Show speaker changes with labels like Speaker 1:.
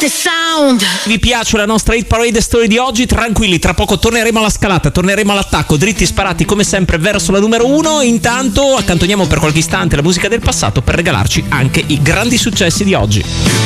Speaker 1: Vi piace la nostra Hit Parade Story di oggi? Tranquilli, tra poco torneremo alla scalata, torneremo all'attacco, dritti sparati come sempre verso la numero 1. Intanto accantoniamo per qualche istante la musica del passato per regalarci anche i grandi successi di oggi.